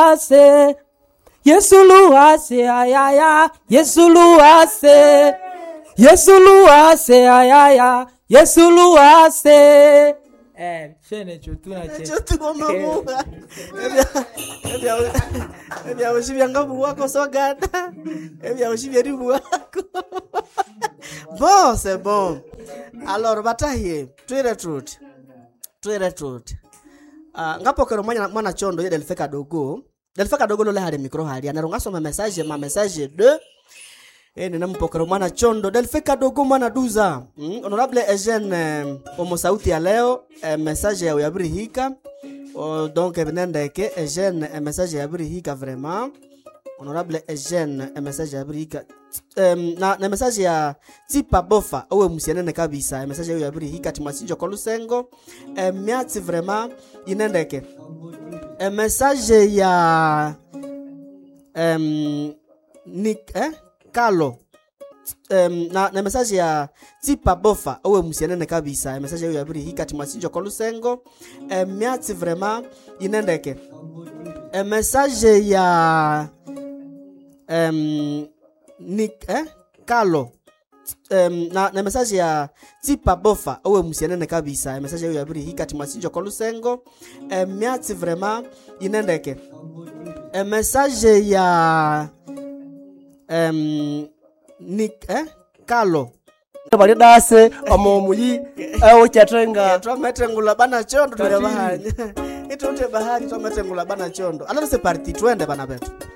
luase, Yesu luase, ayaya, Yesu luase, Yesu luase, ayaya, Yesu luase. Shene chutuna che. Chutuna mamuga. Ebya ushibya ngabu wako sogada. Ebya ushibya ribu wako. Bon, c'est bon. Alors bataye, tuire truth. Ngapokero mwana chondo ye delfeka dogo. Delfeka dogo lole hade mikro hali. Anaronga soma message de nina mpokero mwana chondo delfeka dogo mwana duza. Honorable Eugène omo sauti ya leo message ya Uyabirihika. Donc venendeke Eugène message ya Uyabirihika vraiment. Honorable Eugène message ya Uyabirihika. Na message ya tipa bofa owe musianene kabisa message ya Uyabirihika timasinjo kolusengo miati vraiment inendeke message ya Kalo na message ya tipa bofa owe musianene kabisa message ya Uyabirihika timasinjo kolusengo miati vraiment inendeke message ya Kalo na message ya tipa bofa owe musianene kabisa message ya Uyabirihika timasinjo kolusengo miati vraiment inendeke message ya Kalo bari dase omomuyi chatrenga twametengula bana chondo tule bahari itote bahari twametengula bana chondo alors c'est parti twende bana betu.